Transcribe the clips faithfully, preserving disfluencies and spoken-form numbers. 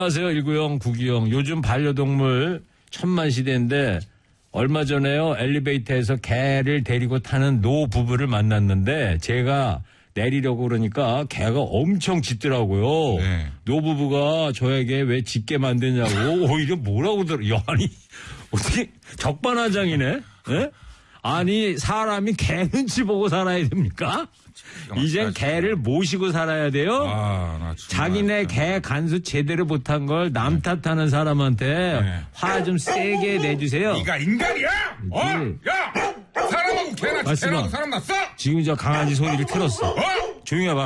안녕하세요. 일구영, 구기영. 요즘 반려동물 천만 시대인데 얼마 전에요. 엘리베이터에서 개를 데리고 타는 노 부부를 만났는데 제가 내리려고 그러니까 개가 엄청 짖더라고요. 네. 노 부부가 저에게 왜 짖게 만드냐고 오히려 뭐라고 들어. 야, 아니 어떻게 적반하장이네. 예? 아니 사람이 개 눈치 보고 살아야 됩니까? 이젠 개를 모시고 살아야 돼요. 아, 나 자기네 개 간수 제대로 못한 걸 남 탓하는 사람한테 네. 화 좀 세게 내주세요. 네가 인간이야? 어? 야! 사람하고 개나 맞습니다. 개라고 사람 났어? 지금 저 강아지 소리를 틀었어. 어? 조용히 해봐.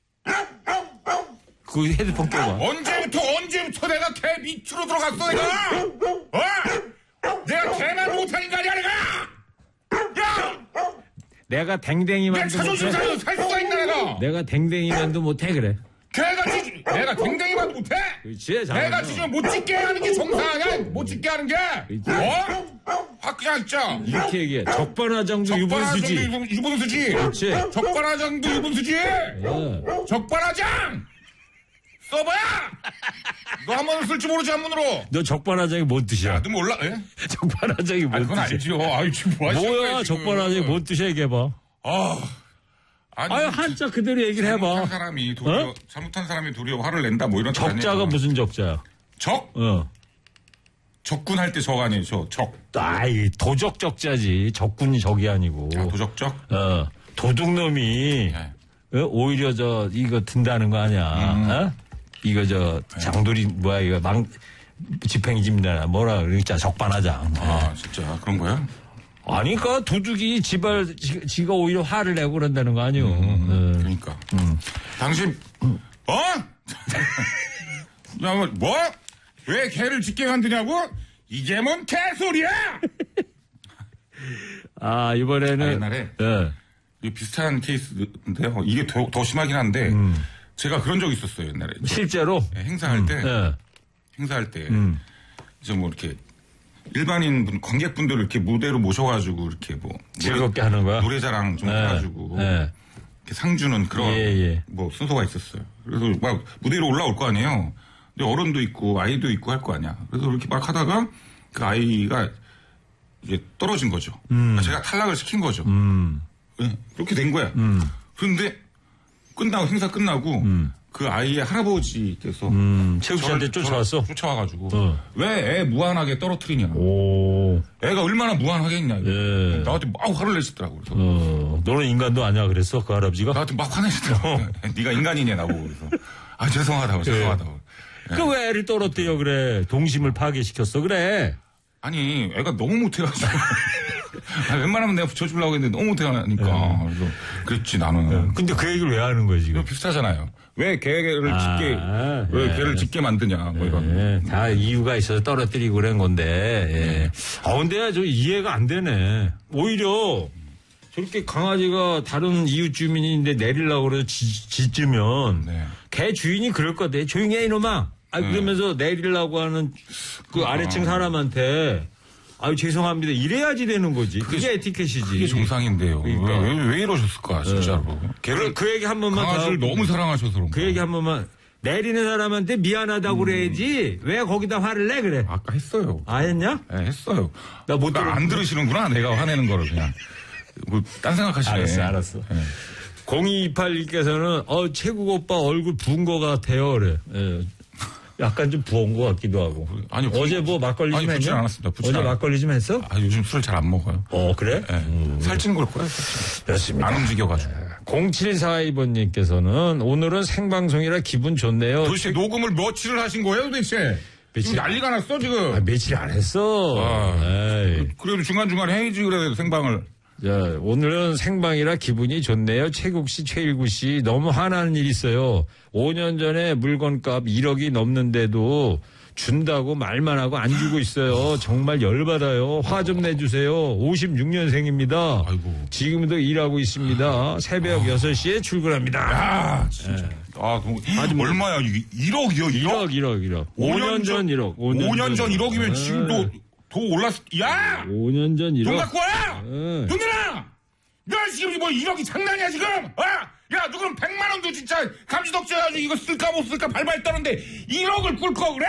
그 헤드폰 껴봐. 언제부터 언제부터 내가 개 밑으로 들어갔어 내가? 어? 내가 개만 못한 인간이야 내가? 야! 내가 내 댕댕이만도 자존심 못해. 살려 살 수가 있나 내가? 내가 댕댕이만도 못해 그래. 개가 짖 내가 댕댕이만 못해? 그렇지. 내가 잘하죠. 짖으면 못 짖게 하는 게 정상이야? 못 짖게 하는 게? 그렇지. 어? 확 그냥 진짜 이렇게 얘기해. 적반하장도 유분수지. 적반하장도 유분수지. 그렇지. 적반하장도 유분수지. 예. 적반하장. 써봐야. 너 한번 쓸 줄 모르지 한문으로. 너 적반하장이 뭔 뜻이야? 야, 너 몰라? 예? 적반하장이 아, 뭔 그건 뜻이야? 알죠. 아유 지금 뭐 하시는 뭐야 거예요, 지금. 적반하장이 뭔 뜻이야 얘기해봐. 아, 아니, 아유 한자 그대로 얘기를 잘못한 해봐. 사람이 도리어 어? 잘못한 사람이 도리어 화를 낸다 뭐 이런 뜻 적자가 아니에요. 무슨 적자야? 적? 어. 적군할 때 적 아니에요. 저 적. 아이 도적 적자지. 적군이 적이 아니고. 아, 도적적? 어. 도둑놈이 네. 어? 오히려 저 이거 든다는 거 아니야. 음. 어? 이거 저 장돌이 뭐야 이거 망 집행집니다. 뭐라 그러자 적반하장. 아, 진짜 그런 거야? 아니 그러니까 도둑이 지발 지, 지가 오히려 화를 내고 그런다는 거 아니오. 음, 어. 그러니까. 당신 어? 야, 뭐, 뭐? 왜 개를 짖게 만드냐고? 이게 뭔 개소리야? 아 이번에는 아, 옛날에 예. 이 비슷한 케이스인데요. 이게 더, 더 심하긴 한데 음. 제가 그런 적 있었어요 옛날에. 실제로 네, 행사할 때 예. 행사할 때 음. 이제 뭐 이렇게 일반인 분 관객분들을 이렇게 무대로 모셔가지고 이렇게 뭐 즐겁게 하는 거야. 노래자랑 좀 예. 해가지고 예. 이렇게 상 주는 그런 예, 예. 뭐 순서가 있었어요. 그래서 막 무대로 올라올 거 아니에요. 근데 어른도 있고 아이도 있고 할 거 아니야. 그래서 이렇게 막 하다가 그 아이가 이제 떨어진 거죠. 음. 제가 탈락을 시킨 거죠. 음. 네, 그렇게 된 거야. 음. 그런데 끝나고 행사 끝나고 음. 그 아이의 할아버지께서 음. 최욱 씨한테 저를- 쫓아왔어. 저를 쫓아와가지고 어. 왜 애 무한하게 떨어뜨리냐. 오. 애가 얼마나 무한하겠냐. 이거. 예. 나한테 막 화를 내시더라고. 그래서 어. 너는 인간도 아니야 그랬어 그 할아버지가? 나한테 막 화내시더라고. 네가 인간이냐 나보고. 그래서 아 죄송하다고 죄송하다고. 그 왜 애를 떨어뜨려 그래? 동심을 파괴시켰어 그래? 아니 애가 너무 못해가지고. 아, 웬만하면 내가 붙여주려고 했는데 너무 못해가니까. 그래서 그랬지 나는. 근데 그 얘기를 왜 하는 거야 지금? 이거 비슷하잖아요. 왜 개를 아, 짖게 왜 예. 개를 짖게 만드냐 뭐 이런. 예, 다 이유가 있어서 떨어뜨리고 그런 건데. 예. 아 근데 저 이해가 안 되네. 오히려 저렇게 강아지가 다른 이웃 주민인데 내리려고 그래서 짖, 짖으면 네. 개 주인이 그럴 거대. 조용히 해 이놈아. 아 그러면서 내리려고 하는 그 아래층 사람한테 아유 죄송합니다. 이래야지 되는 거지. 그게 에티켓이지. 그게 정상인데요. 그러니까. 왜, 왜, 왜 이러셨을까 진짜로. 그, 개를 그 얘기 한 번만 더 강아지를 하고. 너무 사랑하셔서 그런가. 그 얘기 한 번만. 내리는 사람한테 미안하다고 그래야지. 왜 거기다 화를 내 그래? 아까 했어요. 아 했냐? 네, 했어요. 나 못 들어. 안 들으시는구나. 내가 화내는 거를 그냥. 뭐, 딴 생각하시네. 알았어, 알았어. 네. 공이이팔님께서는 어 최국 오빠 얼굴 부은 거 같아요 그래. 예. 약간 좀 부은 것 같기도 하고. 아니, 어제 뭐 막걸리 아니, 좀 붓진 했냐? 않았습니다. 붓진 어제 않- 막걸리 좀 했어? 아, 요즘 술을 잘 안 먹어요. 어 그래? 네. 음. 살찐 걸 거예요. 살찐. 그렇습니다. 안 움직여가지고. 공칠사이번님께서는 오늘은 생방송이라 기분 좋네요. 도대체 녹음을 며칠을 하신 거예요, 도대체? 며칠- 지금 난리가 났어, 지금. 아, 며칠 안 했어. 아. 에이. 그래도 중간중간에 해야지, 그래도 생방을. 자, 오늘은 생방이라 기분이 좋네요. 최국 씨, 최일구 씨 너무 화나는 일 있어요. 오 년 전에 물건값 일억이 넘는데도 준다고 말만 하고 안 주고 있어요. 정말 열받아요. 화 좀 내주세요. 오십육 년생입니다. 아이고. 지금도 일하고 있습니다. 새벽 여섯 시에 출근합니다. 아, 진짜. 아, 너무. 얼마야, 이게? 일억이요, 일억? 일억, 일억, 일억. 오 년 전 일억. 오 년 전 일억이면 네. 지금도 더 올랐, 야! 오 년 전 일억. 돈 갖고 와! 네. 돈 내놔! 야, 지금 뭐 일억이 장난이야, 지금! 아! 야, 누구는 백만 원도 진짜 감지덕지 해가지고 이거 쓸까 못 쓸까 발발했다는데 일억을 꿀 거 그래?